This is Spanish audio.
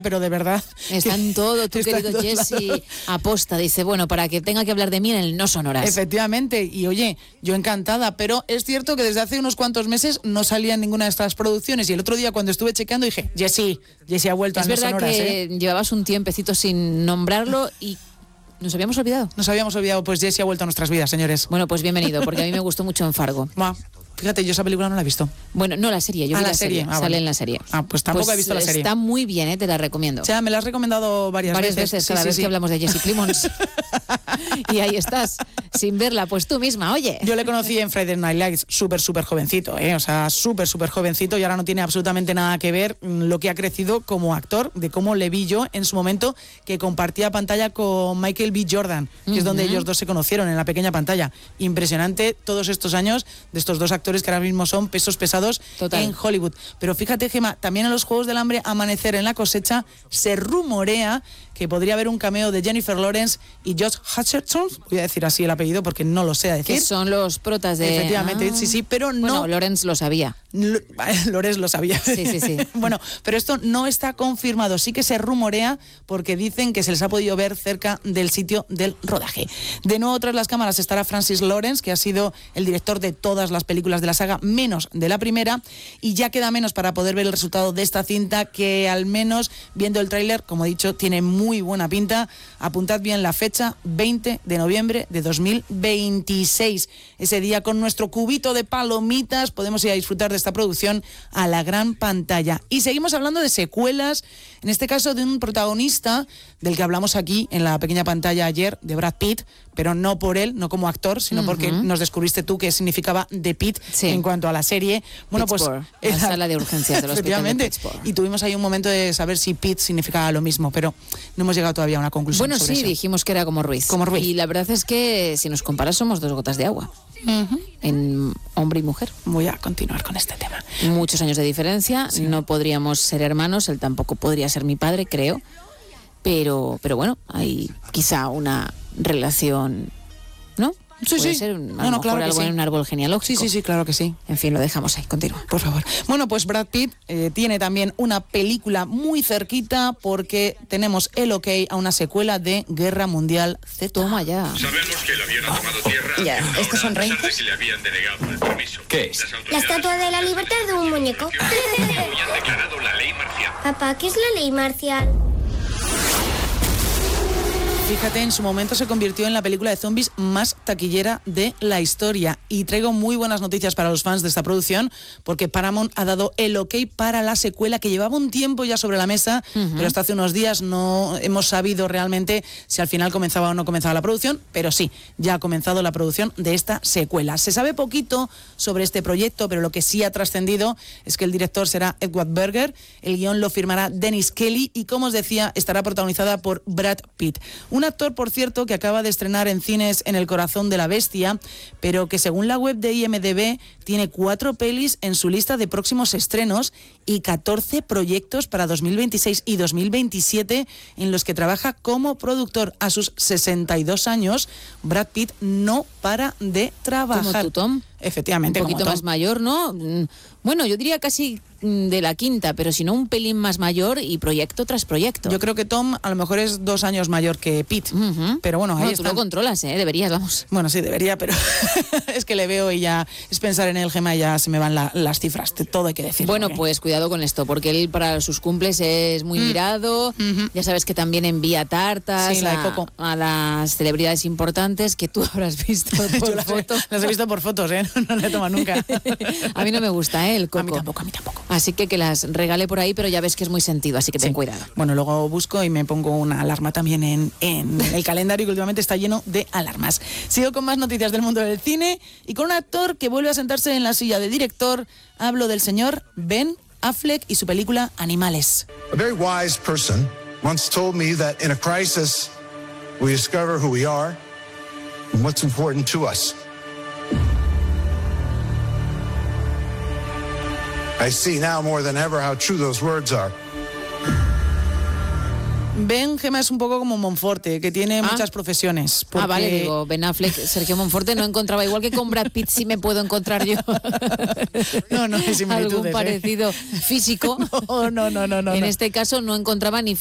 pero de verdad. Está en todo, tu querido Jesse aposta, dice, bueno, para que tenga que hablar de mí en el No Sonoras. Efectivamente, y oye, yo encantada, pero es cierto que desde hace unos cuantos meses no salía en ninguna de estas producciones, y el otro día cuando estuve chequeando dije, Jesse ha vuelto a No Sonoras. Es verdad que llevabas un tiempecito sin nombrarlo y nos habíamos olvidado. Pues Jesse ha vuelto a nuestras vidas, señores. Bueno, pues bienvenido, porque a mí me gustó mucho en Fargo. Fíjate, yo esa película no la he visto. Bueno, no la serie, yo vi la serie. Sale en la serie. Pues tampoco he visto la serie. Está muy bien, te la recomiendo. O sea, me la has recomendado varias veces. Cada vez que hablamos de Jesse Plimons. Y ahí estás, sin verla, pues tú misma, oye. Yo le conocí en Friday Night Lights, súper jovencito, o sea, súper jovencito, y ahora no tiene absolutamente nada que ver lo que ha crecido como actor, de cómo le vi yo en su momento, que compartía pantalla con Michael B. Jordan, que es donde ellos dos se conocieron, en la pequeña pantalla. Impresionante todos estos años de estos dos actores que ahora mismo son pesos pesados en Hollywood. Pero fíjate, Gemma, también en los Juegos del Hambre, Amanecer en la cosecha, se rumorea que podría haber un cameo de Jennifer Lawrence y Josh Hutcherson, voy a decir así el apellido porque no lo sé decir. Que son los protas de... Efectivamente, sí, pero no... Bueno, Lawrence lo sabía. Lawrence lo sabía. Sí. Bueno, pero esto no está confirmado, sí que se rumorea porque dicen que se les ha podido ver cerca del sitio del rodaje. De nuevo, tras las cámaras estará Francis Lawrence, que ha sido el director de todas las películas de la saga, menos de la primera, y ya queda menos para poder ver el resultado de esta cinta, que al menos viendo el tráiler, como he dicho, tiene muy buena pinta. Apuntad bien la fecha, 20 de noviembre de 2026. Ese día, con nuestro cubito de palomitas, podemos ir a disfrutar de esta producción a la gran pantalla. Y seguimos hablando de secuelas, en este caso de un protagonista del que hablamos aquí en la pequeña pantalla ayer, de Brad Pitt, pero no por él, no como actor, sino porque nos descubriste tú qué significaba The Pitt en cuanto a la serie. Bueno, Pittsburgh, pues la sala de urgencias de los efectivamente, y tuvimos ahí un momento de saber si Pitt significaba lo mismo, pero no hemos llegado todavía a una conclusión. Bueno, sobre sí, eso. Dijimos que era como Ruiz. Y la verdad es que si nos comparas somos dos gotas de agua. En hombre y mujer. Voy a continuar con este tema. Muchos años de diferencia, no podríamos ser hermanos, él tampoco podría ser mi padre, creo, pero bueno, hay quizá una relación, ¿no? Puede ser claro algo en un árbol genealógico. Sí, claro que sí. En fin, lo dejamos ahí, continúa. Por favor. Bueno, pues Brad Pitt tiene también una película muy cerquita, porque tenemos el ok a una secuela de Guerra Mundial Z. Toma ya. Sabemos que el avión ha tomado tierra. Ya, ¿estos son reyes? Que le habían denegado el permiso. ¿Qué es? La estatua de la libertad de un muñeco. Habían declarado la ley marcial. Papá, ¿qué es la ley marcial? Fíjate, en su momento se convirtió en la película de zombies más taquillera de la historia. Y traigo muy buenas noticias para los fans de esta producción, porque Paramount ha dado el ok para la secuela, que llevaba un tiempo ya sobre la mesa, pero hasta hace unos días no hemos sabido realmente si al final comenzaba o no comenzaba la producción, pero sí, ya ha comenzado la producción de esta secuela. Se sabe poquito sobre este proyecto, pero lo que sí ha trascendido es que el director será Edward Berger, el guión lo firmará Dennis Kelly y, como os decía, estará protagonizada por Brad Pitt. Un actor, por cierto, que acaba de estrenar en cines En el corazón de la bestia, pero que según la web de IMDb tiene 4 pelis en su lista de próximos estrenos y 14 proyectos para 2026 y 2027 en los que trabaja como productor. A sus 62 años, Brad Pitt no para de trabajar. Como tú, Tom. Efectivamente, un poquito más mayor, ¿no? Bueno, yo diría casi de la quinta, pero si no un pelín más mayor y proyecto tras proyecto. Yo creo que Tom a lo mejor es 2 años mayor que Pete, pero bueno, ahí tú lo controlas, deberías, vamos. Bueno, sí, debería, pero es que le veo y ya es pensar en el Gemma y ya se me van las cifras, todo hay que decir. Bueno, pues cuidado con esto, porque él para sus cumples es muy mirado, ya sabes que también envía tartas a las celebridades importantes que tú habrás visto por fotos. Las he visto por fotos, no le toma nunca. A mí no me gusta, el coco. A mí tampoco. Así que las regale por ahí, pero ya ves que es muy sentido, así que ten cuidado. Bueno, luego busco y me pongo una alarma también en el calendario, que últimamente está lleno de alarmas. Sigo con más noticias del mundo del cine y con un actor que vuelve a sentarse en la silla de director. Hablo del señor Ben Affleck y su película Animales. A very wise person once told me that in a crisis we discover who we are and what's important to us. I see now more than ever how true those words are. Ben, Gemma, es un poco como Monforte, que tiene muchas profesiones. Ah, vale, digo, Ben Affleck, Sergio Monforte no encontraba, igual que con Brad Pitt sí me puedo encontrar yo. No, hay similitudes. Algún parecido físico. No. En este caso no encontraba ni